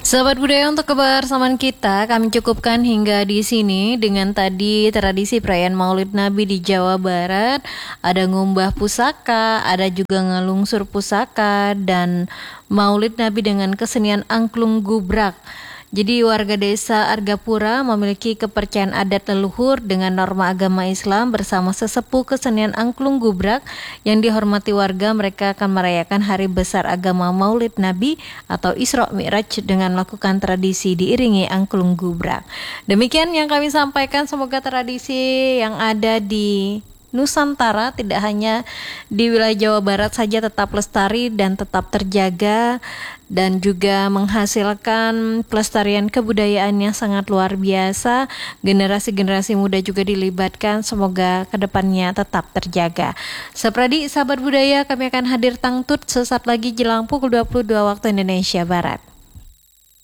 Sahabat budaya, untuk kebersamaan kita kami cukupkan hingga di sini dengan tadi tradisi perayaan Maulid Nabi di Jawa Barat. Ada ngumbah pusaka, ada juga ngelungsur pusaka dan Maulid Nabi dengan kesenian angklung gubrak. Jadi warga desa Argapura memiliki kepercayaan adat leluhur dengan norma agama Islam bersama sesepuh kesenian angklung gubrak yang dihormati warga. Mereka akan merayakan hari besar agama Maulid Nabi atau Isra Mi'raj dengan melakukan tradisi diiringi angklung gubrak. Demikian yang kami sampaikan, semoga tradisi yang ada di Nusantara tidak hanya di wilayah Jawa Barat saja tetap lestari dan tetap terjaga dan juga menghasilkan pelestarian kebudayaan yang sangat luar biasa. Generasi-generasi muda juga dilibatkan, semoga kedepannya tetap terjaga. Sahabat budaya, kami akan hadir tangtut sesaat lagi jelang pukul 22 waktu Indonesia Barat.